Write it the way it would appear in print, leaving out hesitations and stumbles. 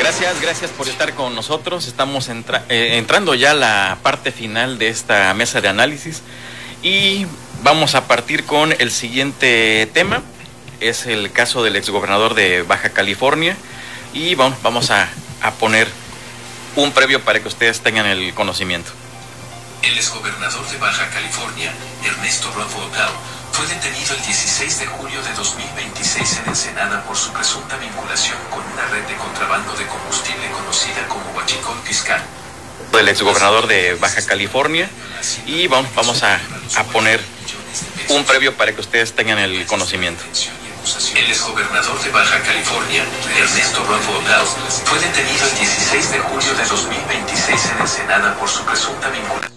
Gracias por estar con nosotros. Estamos entrando ya a la parte final de esta mesa de análisis y vamos a partir con el siguiente tema. Es el caso del exgobernador de Baja California y vamos a poner un previo para que ustedes tengan el conocimiento. El exgobernador de Baja California, Ernesto Rodolfo Ocao, fue detenido el 16 de julio de 2026 en Ensenada por su presunta vinculación con una red de contrabando de combustible conocida como Huachicol Fiscal. El exgobernador de Baja California y vamos a poner un previo para que ustedes tengan el conocimiento. El exgobernador de Baja California, Ernesto Rodolfo Ocao, fue detenido el 16 de julio de 2026 en Ensenada por su presunta vinculación.